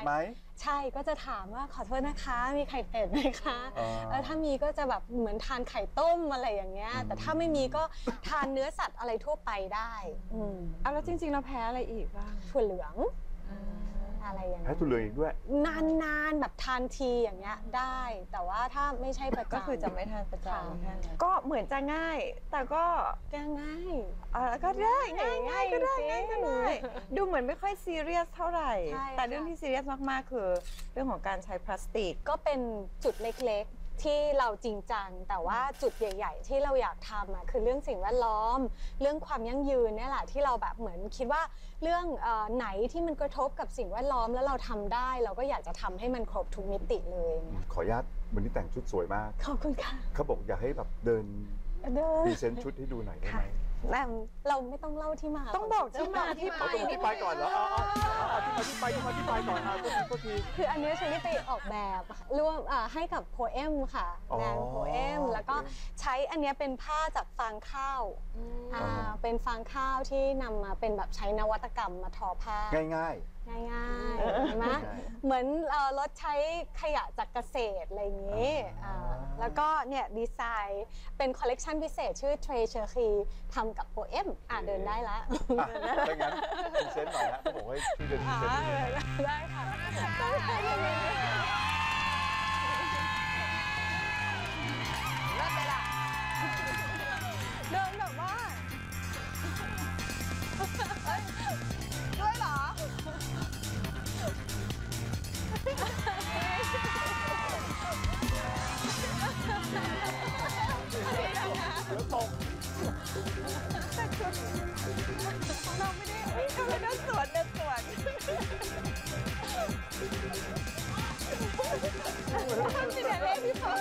ไหมใช่ก็จะถามว่าขอโทษนะคะมีไข่เป็ดไหมคะแล้วถ้ามีก็จะแบบเหมือนทานไข่ต้มอะไรอย่างเงี้ยแต่ถ้าไม่มีก็ทานเนื้อสัตว์อะไรทั่วไปได้แล้วจริงๆเราแพ้อะไรอีกบ้างถั่วเหลืองอะไรอย่างเงี้ยแพ้ถั่วเหลืองอีกด้วยนานๆแบบทานทีอย่างเงี้ยได้แต่ว่าถ้าไม่ใช่ประจำก็คือจะไม่ทานประจำก็เหมือนจะง่ายแต่ก็ง่ายก็ได้ง่ายก็ได้ดูเหมือนไม่ค่อยซีเรียสเท่าไหร่แต่เรื่องที่ซีเรียสมากๆคือเรื่องของการใช้พลาสติกก็เป็นจุดเล็กๆที่เราจริงจังแต่ว่าจุดใหญ่ๆที่เราอยากทำคือเรื่องสิ่งแวดล้อมเรื่องความยั่งยืนนี่แหละที่เราแบบเหมือนคิดว่าเรื่องไหนที่มันกระทบกับสิ่งแวดล้อมแล้วเราทำได้เราก็อยากจะทำให้มันครบทุกมิติเลยขออนุญาตวันนี้แต่งชุดสวยมากขอบคุณค่ะเขาบอกอยากให้แบบเดินพรีเซนต์ชุดให้ดูหน่อยได้ไหมเราไม่ต้องเล่าที่มาต้องบอกที่มาที่ไปที่ไปก่อนเหรอที่ไปก่อนก็ทีคืออันนี้ฉันได้ไปออกแบบร่วมให้กับโพเอมค่ะงานโพเอมแล้วก็ใช้อันนี้เป็นผ้าจากฟางข้าวเป็นฟางข้าวที่นำมาเป็นแบบใช้นวัตกรรมมาทอผ้าง่ายใช่ไหมเหมือนลดใช้ขยะจากเกษตรอะไรอย่างนี้แล้วก็เนี่ยดีไซน์เป็นคอลเลกชันพิเศษชื่อ Treasure ทำกับโพเอมเดินได้แล้วไม่งั้นพรีเซนต์หน่อยฮะเขาบอกว่าช่วยเดินพรีเซนต์ได้ค่ะเลิศไปละเดินแบบว่าด้วยเหรอเดี๋ยวตกเราไม่ได้เดินสวนทำที่ไหนเล่นพี่พอ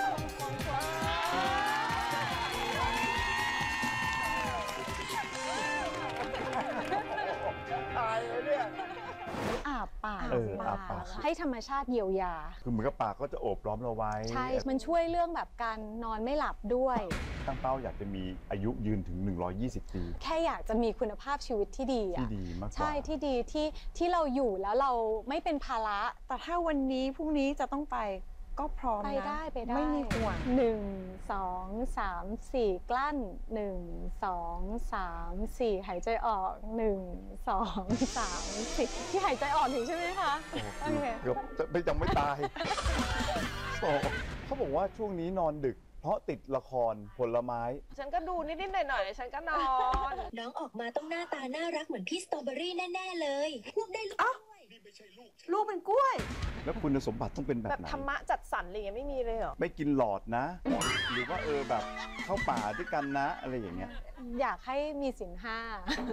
ตายเลยเนี่ยอาบปากให้ธรรมชาติเยียวยาคือเหมือนกับปากก็จะโอบล้อมเราไว้ใช่มันช่วยเรื่องแบบการนอนไม่หลับด้วยตั้งเป้าอยากจะมีอายุยืนถึง120 ปีแค่อยากจะมีคุณภาพชีวิตที่ดีมากกว่าใช่ที่ดีที่เราอยู่แล้วเราไม่เป็นภาระแต่ถ้าวันนี้พรุ่งนี้จะต้องไปก็พร้อมนะไปได้ไม่มีห่วง 1 2 3 4กลั้น1 2 3 4หายใจออก1 2 3 4ที่หายใจออกถึงใช่ไหมคะโอเคเกือบยังไม่ตายเขาบอกว่าช่วงนี้นอนดึกเพราะติดละครผลไม้ฉันก็ดูนิดๆหน่อยๆฉันก็นอนน้องออกมาต้องหน้าตาน่ารักเหมือนพี่สตรอเบอรี่แน่ๆเลยลูกได้ลูกด้วยลูกเป็นกล้วยแล้วคุณสมบัติต้องเป็นแบบไหนธรรมะจัดสรรอะไรอย่างไม่มีเลยเหรอไม่กินหลอดนะหรือว่าแบบเข้าป่าด้วยกันนะอะไรอย่างเงี้ยอยากให้มีศีล 5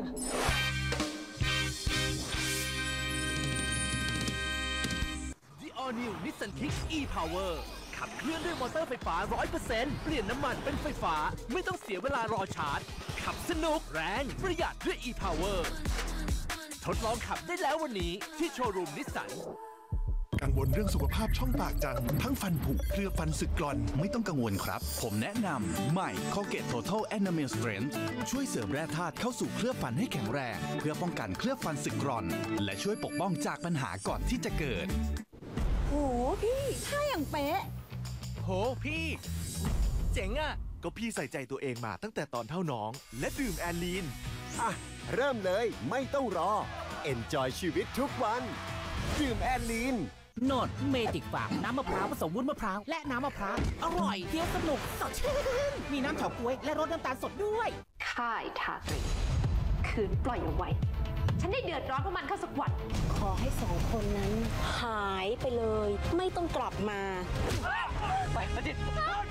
All New Nissan Kicks e-Power ขับเคลื่อนด้วยมอเตอร์ไฟฟ้า 100% เปลี่ยนน้ำมันเป็นไฟฟ้าไม่ต้องเสียเวลารอชาร์จขับสนุกแรงประหยัดด้วย e-Power ทดลองขับได้แล้ววันนี้ที่โชว์รูมนิสสันกังวลเรื่องสุขภาพช่องปากจังทั้งฟันผุเคลือบฟันสึกกร่อนไม่ต้องกังวลครับผมแนะนำใหม่ Colgate Total Enamel Strength ช่วยเสริมแร่ธาตุเข้าสู่เคลือบฟันให้แข็งแรงเพื่อป้องกันเคลือบฟันสึกกร่อนและช่วยปกป้องจากปัญหาก่อนที่จะเกิดโหพี่ท่าอย่างเป๊ะโหพี่เจ๋งอ่ะก็พี่ใส่ใจตัวเองมาตั้งแต่ตอนเท่าน้องและดื่มแอลลีนเริ่มเลยไม่ต้องรอ Enjoy ชีวิตทุกวันดื่มแอลลีนโนดเมจิกฟาร์มน้ำมะพร้าวผสมวุ้นมะพร้าวและน้ำมะพร้าวอร่อยเคี้ยวสนุกสดชื่นมีน้ำเฉาก๊วยและรสน้ำตาลสดด้วยค่ายทาตรีคืนปล่อยเอาไว้ฉันได้เดือดร้อนเพราะมันเข้าสักวันขอให้2 คนนั้นหายไปเลยไม่ต้องกลับมาไปประดิษฐ์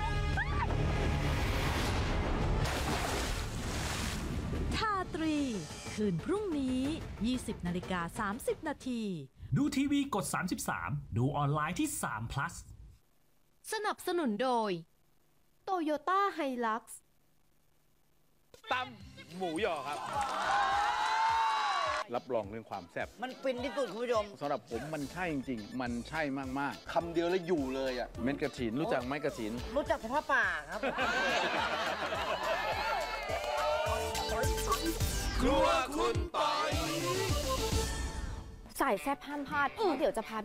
ทาตรีคืนพรุ่งนี้ 20:30 นาทีดูทีวีกด33ดูออนไลน์ที่3 plus สนับสนุนโดย Toyota Hilux ตำหมูยอครับรับรองเรื่องความแซ่บมันฟินที่สุดคุณผู้ชมสำหรับผมมันใช่จริงๆมันใช่มากคำเดียวแล้วอยู่เลยอ่ะเม็ดกระถินรู้จักไหมกระถินรู้จักแต่ผ้าป่าครับครัวคุณปอยสายแซ่บห้ามพลาดเพราะเดี๋ยวจะพา